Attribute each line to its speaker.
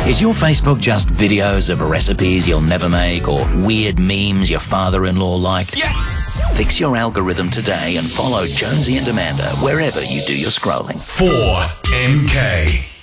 Speaker 1: Is your Facebook just videos of recipes you'll never make or weird memes your father-in-law like?
Speaker 2: Yes!
Speaker 1: Fix your algorithm today and follow Jonesy and Amanda wherever you do your scrolling.
Speaker 2: 4MK.